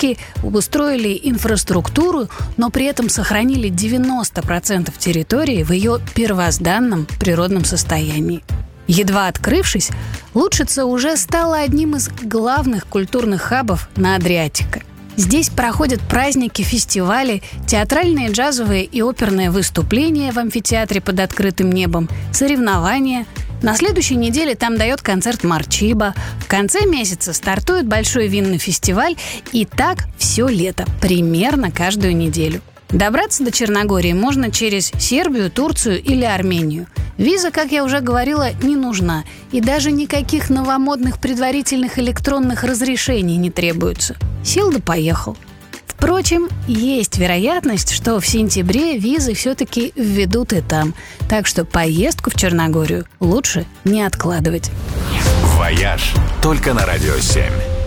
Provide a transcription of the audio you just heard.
турки обустроили инфраструктуру, но при этом сохранили 90% территории в ее первозданном природном состоянии. Едва открывшись, Лучица уже стала одним из главных культурных хабов на Адриатике. Здесь проходят праздники, фестивали, театральные, джазовые и оперные выступления в амфитеатре под открытым небом, соревнования. На следующей неделе там дает концерт Марчиба. В конце месяца стартует большой винный фестиваль. И так все лето, примерно каждую неделю. Добраться до Черногории можно через Сербию, Турцию или Армению. Виза, как я уже говорила, не нужна. И даже никаких новомодных предварительных электронных разрешений не требуется. Сел да поехал. Впрочем, есть вероятность, что в сентябре визы все-таки введут и там. Так что поездку в Черногорию лучше не откладывать. «Вояж» только на Радио 7.